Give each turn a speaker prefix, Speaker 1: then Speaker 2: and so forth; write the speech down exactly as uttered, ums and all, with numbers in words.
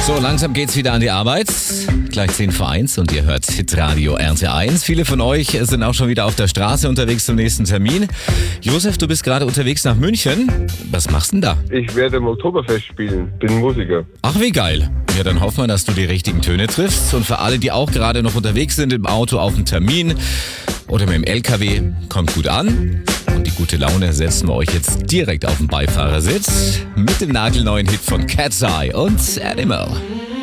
Speaker 1: So, langsam geht's wieder an die Arbeit. Gleich zehn vor eins und ihr hört Hitradio R T eins. Viele von euch sind auch schon wieder auf der Straße unterwegs zum nächsten Termin. Josef, du bist gerade unterwegs nach München. Was machst du denn da?
Speaker 2: Ich werde im Oktoberfest spielen, bin Musiker.
Speaker 1: Ach, wie geil. Ja, dann hoffen wir, dass du die richtigen Töne triffst. Und für alle, die auch gerade noch unterwegs sind im Auto auf dem Termin oder mit dem L K W, kommt gut an. Und die gute Laune setzen wir euch jetzt direkt auf den Beifahrersitz mit dem nagelneuen Hit von Cat's Eye und Animal.